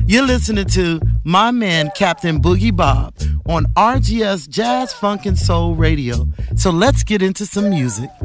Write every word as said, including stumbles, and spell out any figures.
You're listening to my man, Captain Boogie Bob, on R G S Jazz Funk and Soul Radio. So let's get into some music.